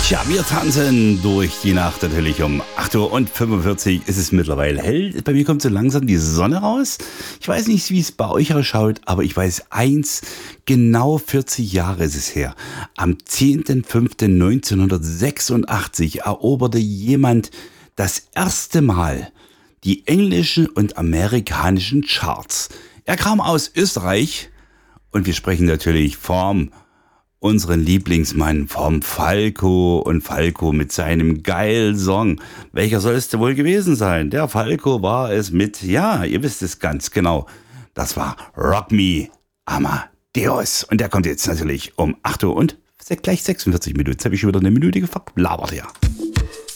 Ja, wir tanzen durch die Nacht natürlich um 8:45 Uhr ist es mittlerweile hell. Bei mir kommt so langsam die Sonne raus. Ich weiß nicht, wie es bei euch ausschaut, aber ich weiß eins, genau 40 Jahre ist es her. Am 10.05.1986 eroberte jemand das erste Mal die englischen und amerikanischen Charts. Er kam aus Österreich und wir sprechen natürlich vom unseren Lieblingsmann vom Falco und Falco mit seinem geilen Song. Welcher soll es denn wohl gewesen sein? Der Falco war es mit, ja, ihr wisst es ganz genau. Das war Rock Me Amadeus. Und der kommt jetzt natürlich um 8 Uhr und gleich 46 Minuten. Jetzt habe ich schon wieder eine Minute verlabert, ja.